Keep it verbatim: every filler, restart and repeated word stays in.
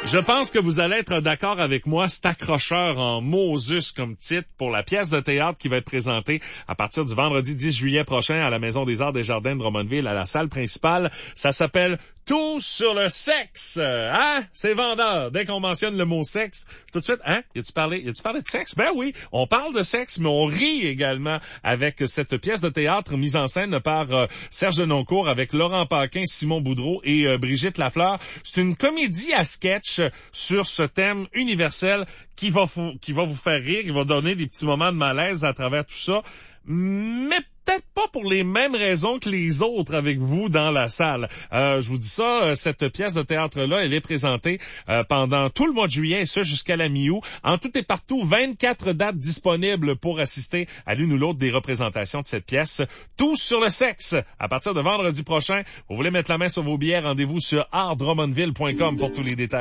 Je pense que vous allez être d'accord avec moi, c'est accrocheur en Moses comme titre pour la pièce de théâtre qui va être présentée à partir du vendredi dix juillet prochain à la Maison des Arts des Jardins de Drummondville à la salle principale. Ça s'appelle Tout sur le sexe. Hein? C'est vendeur. Dès qu'on mentionne le mot sexe, tout de suite, hein? Y a-tu parlé, y a-tu parlé de sexe? Ben oui, on parle de sexe, mais on rit également avec cette pièce de théâtre mise en scène par euh, Serge Denoncourt avec Laurent Paquin, Simon Boudreau et euh, Brigitte Lafleur. C'est une comédie à sketch sur ce thème universel qui va, vous, qui va vous faire rire, qui va donner des petits moments de malaise à travers tout ça, mais peut-être pas pour les mêmes raisons que les autres avec vous dans la salle. Euh, je vous dis ça, cette pièce de théâtre-là, elle est présentée euh, pendant tout le mois de juillet, et ce jusqu'à la mi-août. En tout et partout, vingt-quatre dates disponibles pour assister à l'une ou l'autre des représentations de cette pièce. Tout sur le sexe, à partir de vendredi prochain. Vous voulez mettre la main sur vos billets, rendez-vous sur art drummondville point com pour tous les détails.